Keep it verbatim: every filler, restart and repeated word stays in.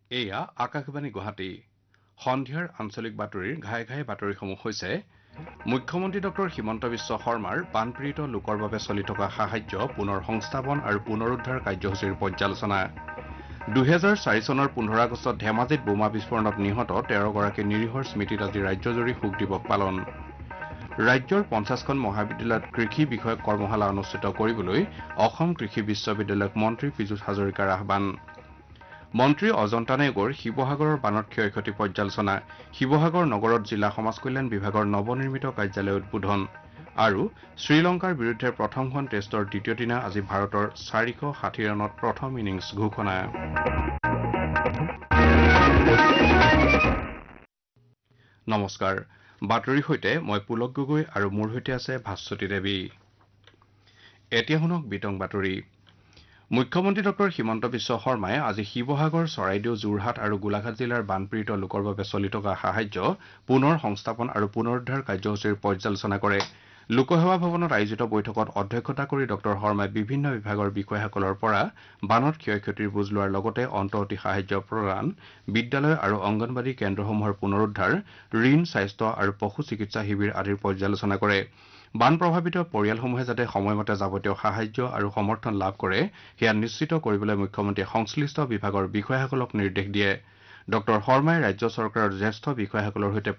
এয়া আকাশবাণী গুৱাহাটী সন্ধিয়াৰ আঞ্চলিক বাতৰিৰ ঘাই ঘাই বাতৰিসমূহ হৈছে মুখ্যমন্ত্ৰী ডক্টৰ হিমন্ত বিশ্ব শৰ্মাৰ বানপীড়িত লোকৰ বাবে চলি থকা সাহায্য পুনৰ সংস্থাপন আৰু পুনৰুদ্ধাৰ কাৰ্যসূচীৰ পৰ্যালোচনা দুহেজাৰ চাৰি চনৰ পোন্ধৰ আগষ্টত ধেমাজিত বোমা বিস্ফোৰণত নিহত তেৰগৰাকী নিৰীহৰ স্মৃতিত আজি ৰাজ্যজুৰি শোক দিৱস পালন ৰাজ্যৰ পঞ্চাছখন মহাবিদ্যালয়ত কৃষি বিষয়ক কৰ্মশালা অনুষ্ঠিত কৰিবলৈ অসম কৃষি বিশ্ববিদ্যালয়ক মন্ত্ৰী পীযুষ হাজৰিকাৰ আহ্বান মন্ত্ৰী অজন্তা নেওগৰ শিৱসাগৰৰ বানত ক্ষয় ক্ষতি পৰ্যালোচনা শিৱসাগৰ নগৰত জিলা সমাজ কল্যাণ বিভাগৰ নৱনিৰ্মিত কাৰ্যালয় উদ্বোধন আৰু শ্ৰীলংকাৰ বিৰুদ্ধে প্ৰথমখন টেষ্টৰ দ্বিতীয় দিনা আজি ভাৰতৰ চাৰিশ ষাঠি ৰানত প্ৰথম ইনিংছ ঘোষণা নমস্কাৰ বাতৰিৰ সৈতে মই পুলক গগৈ আৰু মোৰ সৈতে আছে ভাস্বতী দেৱী এতিয়া শুনক বিতং বাতৰি মুখ্যমন্ত্ৰী ডক্টৰ হিমন্ত বিশ্ব শৰ্মাই আজি শিৱসাগৰ চৰাইদেউ যোৰহাট আৰু গোলাঘাট জিলাৰ বানপীড়িত লোকৰ বাবে চলি থকা সাহায্য পুনৰ সংস্থাপন আৰু পুনৰুদ্ধাৰ কাৰ্যসূচীৰ পৰ্যালোচনা কৰে লোকসেৱা ভৱনত আয়োজিত বৈঠকত অধ্যক্ষতা কৰি ডক্টৰ শৰ্মাই বিভিন্ন বিভাগৰ বিষয়াসকলৰ পৰা বানত ক্ষয় ক্ষতিৰ বুজ লোৱাৰ লগতে অন্তৱতী সাহায্য প্ৰদান বিদ্যালয় আৰু অংগনবাড়ী কেন্দ্ৰসমূহৰ পুনৰুদ্ধাৰ ঋণ স্বাস্থ্য আৰু পশু চিকিৎসা শিবিৰ আদিৰ পৰ্যালোচনা কৰে বান প্ৰভাৱিত পৰিয়ালসমূহে যাতে সময়মতে যাৱতীয় সাহায্য আৰু সমৰ্থন লাভ কৰে সেয়া নিশ্চিত কৰিবলৈ মুখ্যমন্ত্ৰীয়ে সংশ্লিষ্ট বিভাগৰ বিষয়াসকলক নিৰ্দেশ দিয়ে ডক্টৰ শৰ্মাই ৰাজ্য চৰকাৰৰ জ্যেষ্ঠ বিষয়াসকলৰ সৈতে